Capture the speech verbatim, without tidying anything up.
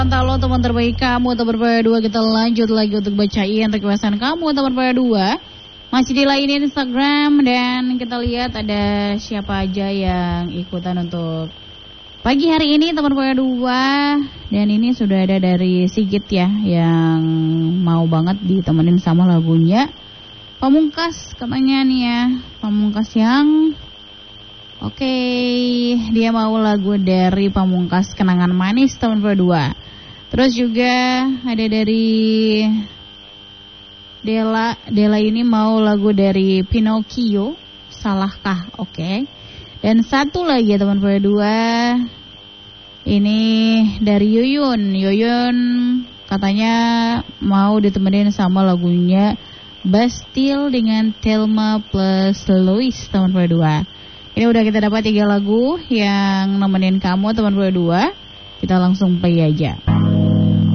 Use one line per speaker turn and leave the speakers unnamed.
Halo teman terbaik kamu, teman terbaik dua, kita lanjut lagi untuk bacain requestan kamu, teman terbaik dua. Masih di lainin Instagram dan kita lihat ada siapa aja yang ikutan untuk pagi hari ini, teman terbaik dua. Dan ini sudah ada dari Sigit ya, yang mau banget ditemenin sama lagunya Pamungkas katanya nih ya, Pamungkas yang oke, okay, dia mau lagu dari Pamungkas Kenangan Manis tahun berdua. Terus juga ada dari Dela, Dela ini mau lagu dari Pinocchio, Salahkah, oke. Okay. Dan satu lagi ya teman berdua, ini dari Yuyun. Yuyun katanya mau ditemenin sama lagunya Bastille dengan Thelma plus Louis tahun berdua. Ini udah kita dapat tiga lagu yang nemenin kamu teman berdua. Kita langsung play aja.